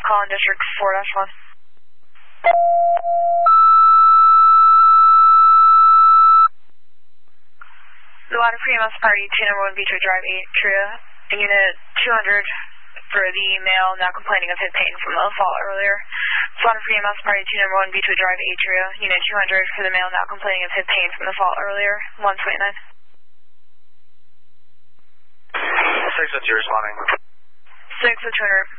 call in District 4-1. The water for EMS party 2 number 1 Beechwood Drive 8 Trio. Unit 200 for the male now complaining of hip pain from the fall earlier. Water for EMS party 2 number 1 Beechwood Drive 8 Trio. Unit 200 for the male now complaining of hip pain from the fall earlier. 129. 6 with you responding. 6 with 200.